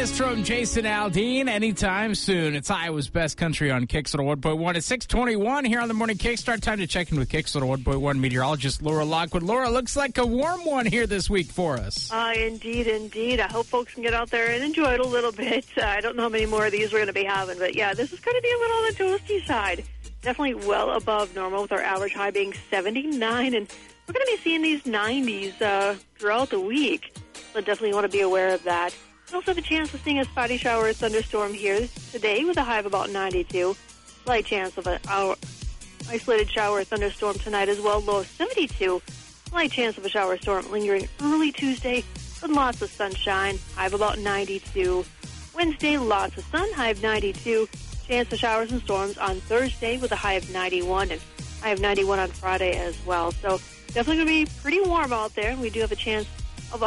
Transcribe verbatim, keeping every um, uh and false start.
latest from Jason Aldean anytime soon. It's Iowa's best country on Kicks at one point one. It's six twenty-one here on the Morning Kickstart. Time to check in with Kicks at one point one meteorologist Laura Lockwood. Laura, looks like a warm one here this week for us. Uh, indeed, indeed. I hope folks can get out there and enjoy it a little bit. Uh, I don't know how many more of these we're going to be having, but yeah, this is going to be a little on the toasty side. Definitely well above normal with our average high being seventy-nine, and we're going to be seeing these nineties uh, throughout the week. So definitely want to be aware of that. We also have a chance of seeing a spotty shower or thunderstorm here today with a high of about ninety-two. Slight chance of an hour, isolated shower or thunderstorm tonight as well, low of seventy-two. Slight chance of a shower or storm lingering early Tuesday with lots of sunshine, high of about ninety-two. Wednesday, lots of sun, high of ninety-two. Chance of showers and storms on Thursday with a high of ninety-one and high of ninety-one on Friday as well. So definitely going to be pretty warm out there, and we do have a chance